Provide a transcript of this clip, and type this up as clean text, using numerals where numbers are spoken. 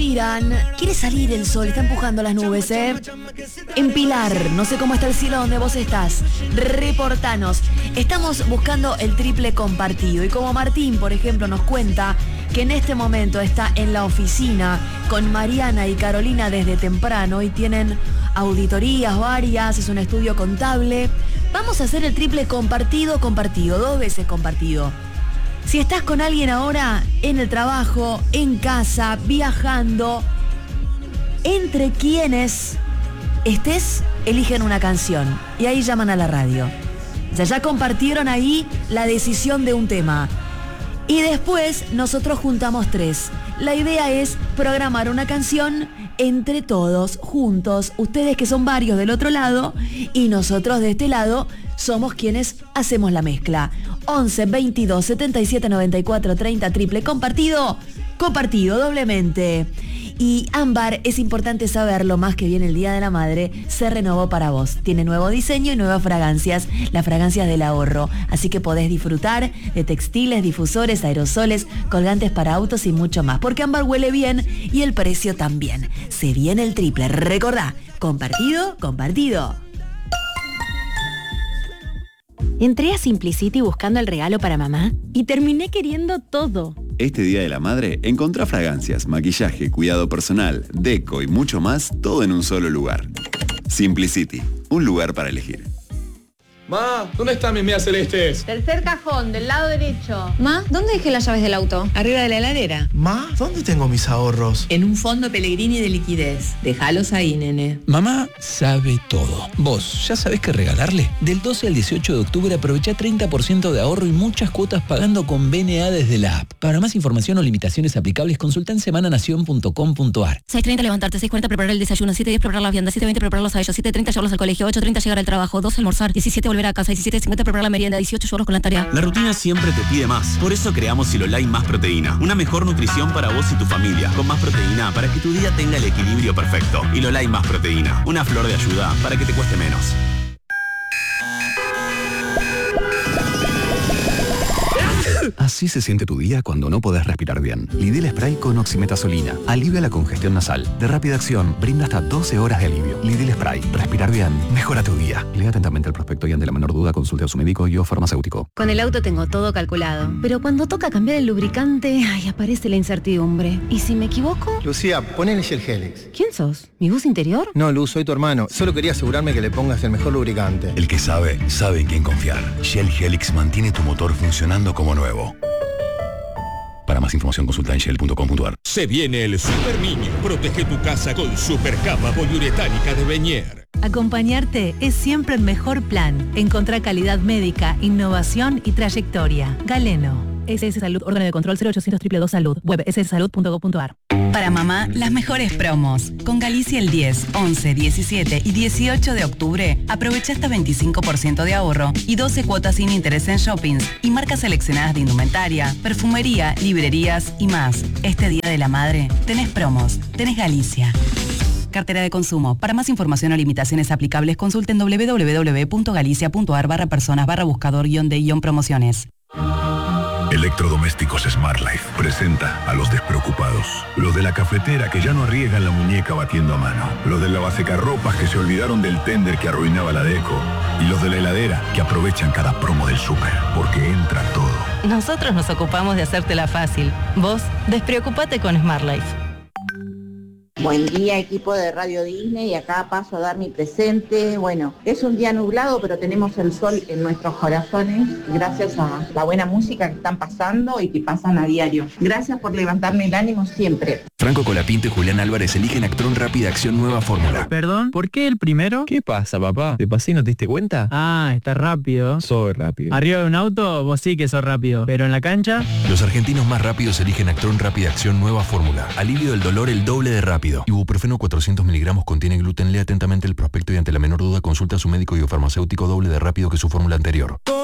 Sheeran. Quiere salir el sol, está empujando las nubes, ¿eh? En Pilar, no sé cómo está el cielo donde vos estás. Reportanos. Estamos buscando el triple compartido. Y como Martín, por ejemplo, nos cuenta que en este momento está en la oficina con Mariana y Carolina desde temprano y tienen auditorías varias, es un estudio contable. Vamos a hacer el triple compartido, 2 veces compartido. Si estás con alguien ahora en el trabajo, en casa, viajando, entre quienes estés, eligen una canción y ahí llaman a la radio. Ya compartieron ahí la decisión de un tema. Y después nosotros juntamos 3. La idea es programar una canción entre todos, juntos, ustedes que son varios del otro lado y nosotros de este lado somos quienes hacemos la mezcla. 11 22 77 94 30 triple compartido doblemente. Y Ámbar, es importante saberlo, más que viene el Día de la Madre, se renovó para vos. Tiene nuevo diseño y nuevas fragancias, las fragancias del ahorro. Así que podés disfrutar de textiles, difusores, aerosoles, colgantes para autos y mucho más. Porque Ámbar huele bien y el precio también. Se viene el triple. Recordá, compartido. Entré a Simplicity buscando el regalo para mamá y terminé queriendo todo. Este Día de la Madre, encontrá fragancias, maquillaje, cuidado personal, deco y mucho más, todo en un solo lugar. Simplicity, un lugar para elegir. Ma, ¿dónde están mis medias celestes? Tercer cajón, del lado derecho. Ma, ¿dónde dejé las llaves del auto? Arriba de la heladera. Ma, ¿dónde tengo mis ahorros? En un fondo Pellegrini de liquidez. Déjalos ahí, nene. Mamá sabe todo. ¿Vos ya sabés qué regalarle? Del 12 al 18 de octubre aprovecha 30% de ahorro y muchas cuotas pagando con BNA desde la app. Para más información o limitaciones aplicables, consulta en semananación.com.ar. 6:30 levantarte, 6:40 preparar el desayuno, 7:10 preparar las viandas, 7:20 prepararlos a ellos, 7:30 llevarlos al colegio, 8:30 llegar al trabajo, 12 almorzar, 17 volver a casa, 17:50 preparar la merienda, 18 llevarlos con la tarea. La rutina siempre te pide más. Por eso creamos Silolai Más Proteína. Una mejor nutrición para vos y tu familia. Con más proteína para que tu día tenga el equilibrio perfecto. Hilolai Más Proteína. Una flor de ayuda para que te cueste menos. Así se siente tu día cuando no podés respirar bien. Lidl Spray con oximetazolina. Alivia la congestión nasal. De rápida acción, brinda hasta 12 horas de alivio. Lidl Spray. Respirar bien. Mejora tu día. Lea atentamente el prospecto y ante la menor duda consulte a su médico y o farmacéutico. Con el auto tengo todo calculado, pero cuando toca cambiar el lubricante, aparece la incertidumbre. ¿Y si me equivoco? Lucía, ponele Shell Helix. ¿Quién sos? ¿Mi voz interior? No, Luz, soy tu hermano. Solo quería asegurarme que le pongas el mejor lubricante. El que sabe, sabe en quién confiar. Shell Helix mantiene tu motor funcionando como nuevo. Para más información consulta en shell.com.ar. Se viene el Super Niño. Protege tu casa con Supercapa poliuretánica de Beñer. Acompañarte es siempre el mejor plan. Encontrá calidad médica, innovación y trayectoria. Galeno. SS Salud, órgano de control 0800 222 Salud. Web sssalud.gov.ar. Para mamá, las mejores promos. Con Galicia el 10, 11, 17 y 18 de octubre, aprovecha hasta 25% de ahorro y 12 cuotas sin interés en shoppings y marcas seleccionadas de indumentaria, perfumería, librerías y más. Este Día de la Madre, tenés promos, tenés Galicia. Cartera de consumo. Para más información o limitaciones aplicables, consulten www.galicia.ar/personas/buscador-de-promociones. Electrodomésticos Smart Life presenta a los despreocupados. Los de la cafetera que ya no arriesgan la muñeca batiendo a mano. Los del lavasecarropas que se olvidaron del tender que arruinaba la deco. Y los de la heladera que aprovechan cada promo del súper. Porque entra todo. Nosotros nos ocupamos de hacértela fácil. Vos, despreocupate con Smart Life. Buen día, equipo de Radio Disney, y acá paso a dar mi presente. Bueno, es un día nublado, pero tenemos el sol en nuestros corazones gracias a la buena música que están pasando y que pasan a diario. Gracias por levantarme el ánimo siempre. Franco Colapinto y Julián Álvarez eligen Actron Rápida Acción Nueva Fórmula. ¿Perdón? ¿Por qué el primero? ¿Qué pasa, papá? ¿Te pasé y no te diste cuenta? Ah, está rápido. Soy rápido. Arriba de un auto, vos sí que sos rápido. Pero en la cancha... Los argentinos más rápidos eligen Actron Rápida Acción Nueva Fórmula. Alivio del dolor el doble de rápido. Ibuprofeno 400 miligramos contiene gluten. Lea atentamente el prospecto y ante la menor duda consulta a su médico y o farmacéutico doble de rápido que su fórmula anterior.